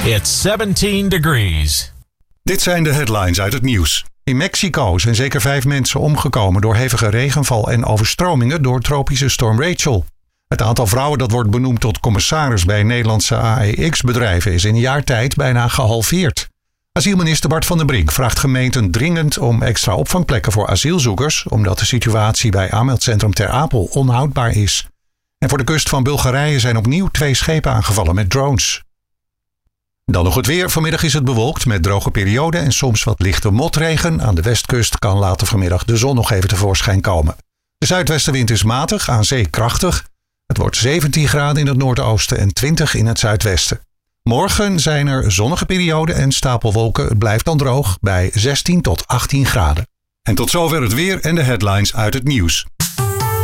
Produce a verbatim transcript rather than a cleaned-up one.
It's seventeen degrees. Dit zijn de headlines uit het nieuws. In Mexico zijn zeker vijf mensen omgekomen door hevige regenval en overstromingen door tropische storm Rachel. Het aantal vrouwen dat wordt benoemd tot commissaris bij Nederlandse A E X-bedrijven is in een jaar tijd bijna gehalveerd. Asielminister Bart van den Brink vraagt gemeenten dringend om extra opvangplekken voor asielzoekers, omdat de situatie bij aanmeldcentrum Ter Apel onhoudbaar is. En voor de kust van Bulgarije zijn opnieuw twee schepen aangevallen met drones. Dan nog het weer. Vanmiddag is het bewolkt met droge perioden en soms wat lichte motregen. Aan de westkust kan later vanmiddag de zon nog even tevoorschijn komen. De zuidwestenwind is matig, aan zee krachtig. Het wordt zeventien graden in het noordoosten en twintig in het zuidwesten. Morgen zijn er zonnige perioden en stapelwolken. Het blijft dan droog bij zestien tot achttien graden. En tot zover het weer en de headlines uit het nieuws.